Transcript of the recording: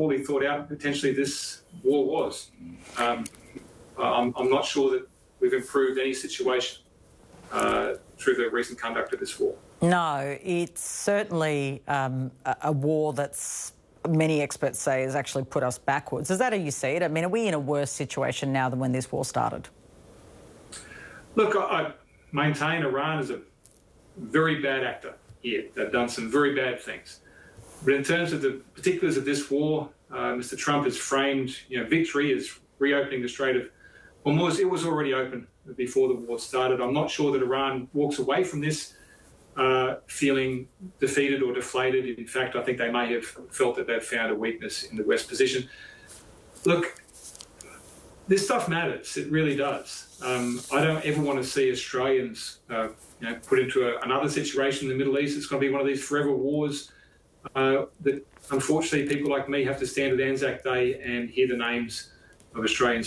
poorly thought out potentially this war was. I'm not sure that we've improved any situation through the recent conduct of this war. No, it's certainly a war that's, many experts say, has actually put us backwards. Is that how you see it? I mean, are we in a worse situation now than when this war started? Look, I maintain Iran is a very bad actor here. They've done some very bad things. But in terms of the particulars of this war, Mr. Trump has framed, victory as reopening the Strait of Hormuz. It was already open before the war started. I'm not sure that Iran walks away from this feeling defeated or deflated. In fact, I think they may have felt that they've found a weakness in the West's position. Look, this stuff matters. It really does. I don't ever want to see Australians put into another situation in the Middle East. It's going to be one of these forever wars that, unfortunately, people like me have to stand at Anzac Day and hear the names of Australian